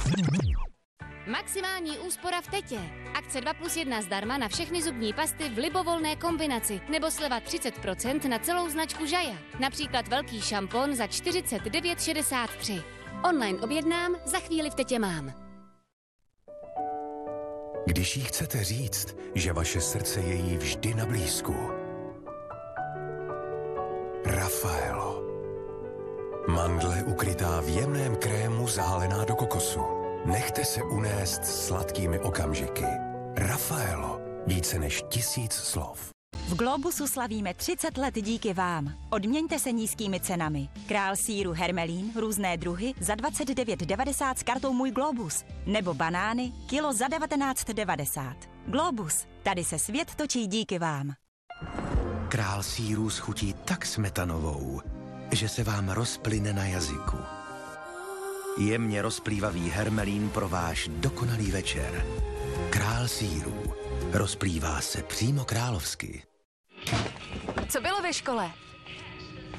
Maximální úspora v Tetě. Akce 2+1 zdarma na všechny zubní pasty v libovolné kombinaci nebo sleva 30% na celou značku Jaja. Například velký šampon za 49,63. Online objednám, za chvíli v Tetě mám. Když jí chcete říct, že vaše srdce je jí vždy na blízku. Raffaello. Mandle ukrytá v jemném krému zahalená do kokosu. Nechte se unést sladkými okamžiky. Raffaello. Více než 1000 slov. V Globusu slavíme 30 let díky vám. Odměňte se nízkými cenami. Král sýru Hermelín, různé druhy za 29,90 s kartou Můj Globus. Nebo banány, kilo za 19,90. Globus, tady se svět točí díky vám. Král sýrů schutí tak smetanovou, že se vám rozplyne na jazyku. Jemně rozplývavý Hermelín pro váš dokonalý večer. Král sýrů. Rozplývá se přímo královsky. Co bylo ve škole?